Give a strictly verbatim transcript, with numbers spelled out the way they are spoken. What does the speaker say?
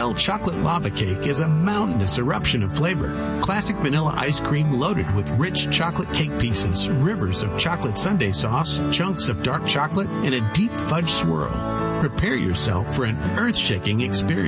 Bell Chocolate Lava Cake is a mountainous eruption of flavor. Classic vanilla ice cream loaded with rich chocolate cake pieces, rivers of chocolate sundae sauce, chunks of dark chocolate, and a deep fudge swirl. Prepare yourself for an earth-shaking experience.